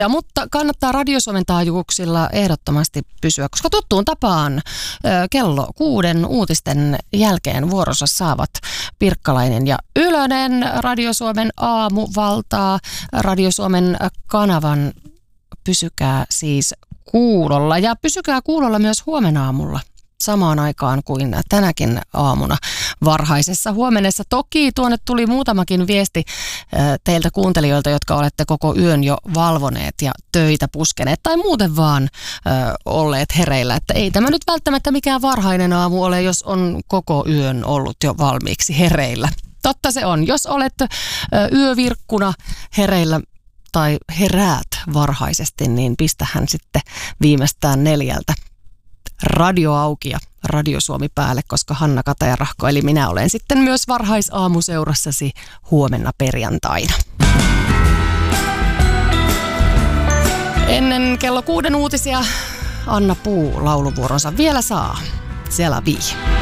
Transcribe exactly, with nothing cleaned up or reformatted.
Ja, mutta kannattaa Radio Suomen taajuuksilla ehdottomasti pysyä, koska tuttuun tapaan kello kuuden uutisten jälkeen vuorossa saavat Pirkkalainen ja Ylönen. Radio Suomen aamu valtaa Radio Suomen kanavan. Pysykää siis kuulolla ja pysykää kuulolla myös huomenna aamulla. Samaan aikaan kuin tänäkin aamuna varhaisessa huomenessa. Toki tuonne tuli muutamakin viesti teiltä kuuntelijoilta, jotka olette koko yön jo valvoneet ja töitä puskeneet tai muuten vaan ö, olleet hereillä. Että ei tämä nyt välttämättä mikään varhainen aamu ole, jos on koko yön ollut jo valmiiksi hereillä. Totta se on. Jos olet ö, yövirkkuna hereillä tai heräät varhaisesti, niin pistähän sitten viimeistään neljältä radio auki ja Radio Suomi päälle, koska Hanna Katajarahko eli minä olen sitten myös varhaisaamuseurassasi huomenna perjantaina. Ennen kello kuuden uutisia Anna Puu lauluvuoronsa vielä saa. Siellä vii.